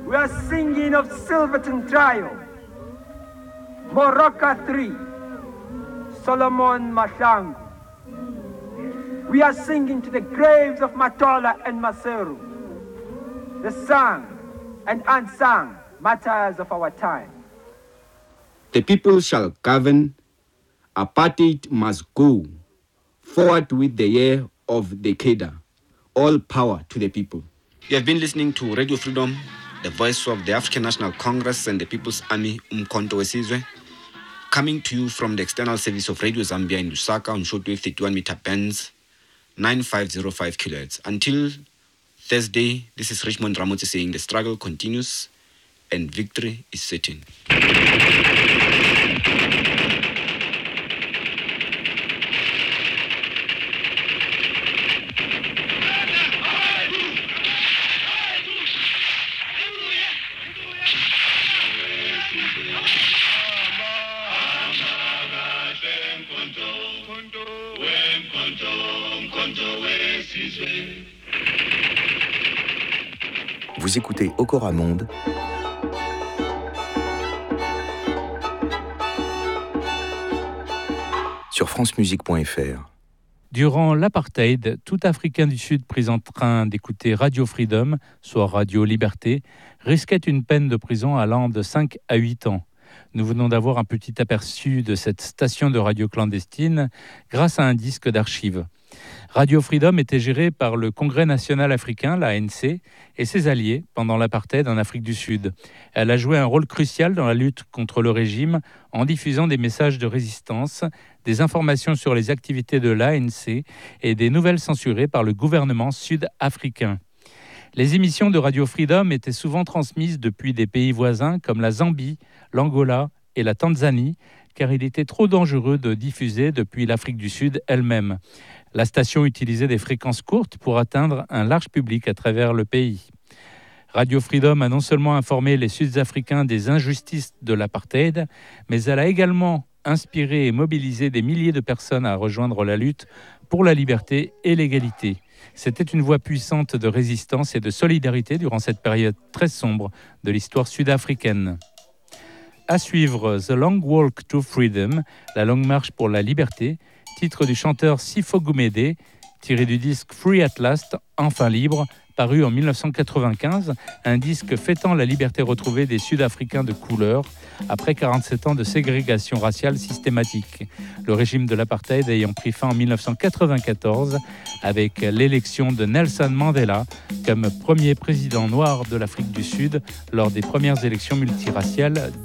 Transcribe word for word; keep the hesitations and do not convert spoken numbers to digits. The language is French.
We are singing of Silverton Trio, Morocco three, Solomon Mashangu. We are singing to the graves of Matola and Maseru, the sung and unsung matters of our time. The people shall govern, apartheid must go, forward with the year of the Keda, all power to the people. You have been listening to Radio Freedom, the voice of the African National Congress and the People's Army, Umkhonto weSizwe, coming to you from the external service of Radio Zambia in Lusaka on shortwave thirty-one meter bands, nine five zero five kilohertz. Until Thursday, this is Richmond Ramotse saying the struggle continues and victory is certain. Vous écoutez Okora Monde sur france musique point f r. Durant l'apartheid, tout Africain du Sud pris en train d'écouter Radio Freedom, soit Radio Liberté, risquait une peine de prison allant de cinq à huit ans. Nous venons d'avoir un petit aperçu de cette station de radio clandestine grâce à un disque d'archives. Radio Freedom était gérée par le Congrès national africain, l'A N C, et ses alliés pendant l'apartheid en Afrique du Sud. Elle a joué un rôle crucial dans la lutte contre le régime en diffusant des messages de résistance, des informations sur les activités de l'A N C et des nouvelles censurées par le gouvernement sud-africain. Les émissions de Radio Freedom étaient souvent transmises depuis des pays voisins comme la Zambie, l'Angola et la Tanzanie, car il était trop dangereux de diffuser depuis l'Afrique du Sud elle-même. La station utilisait des fréquences courtes pour atteindre un large public à travers le pays. Radio Freedom a non seulement informé les Sud-Africains des injustices de l'apartheid, mais elle a également inspiré et mobilisé des milliers de personnes à rejoindre la lutte pour la liberté et l'égalité. C'était une voix puissante de résistance et de solidarité durant cette période très sombre de l'histoire sud-africaine. À suivre, The Long Walk to Freedom, la longue marche pour la liberté, titre du chanteur Sipho Gumede, tiré du disque Free at Last, enfin libre, paru en dix-neuf cent quatre-vingt-quinze, un disque fêtant la liberté retrouvée des Sud-Africains de couleur après quarante-sept ans de ségrégation raciale systématique. Le régime de l'apartheid ayant pris fin en dix-neuf cent quatre-vingt-quatorze avec l'élection de Nelson Mandela comme premier président noir de l'Afrique du Sud lors des premières élections multiraciales